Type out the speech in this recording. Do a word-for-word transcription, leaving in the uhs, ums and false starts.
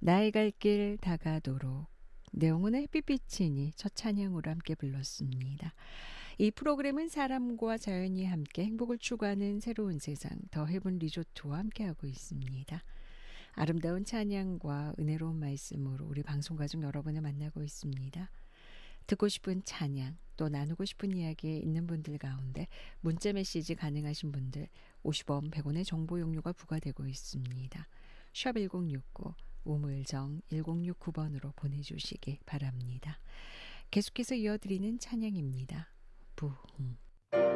나의 갈 길 다가도록 내 영혼의 햇빛비치니 첫 찬양으로 함께 불렀습니다. 이 프로그램은 사람과 자연이 함께 행복을 추구하는 새로운 세상 더 헤븐 리조트와 함께하고 있습니다. 아름다운 찬양과 은혜로운 말씀으로 우리 방송가족 여러분을 만나고 있습니다. 듣고 싶은 찬양 또 나누고 싶은 이야기 있는 분들 가운데 문자 메시지 가능하신 분들 오십 원 백 원의 정보 용료가 부과되고 있습니다. 샵 일공육구 우물정 일공육구 번으로 보내주시기 바랍니다. 계속해서 이어드리는 찬양입니다. 부흥.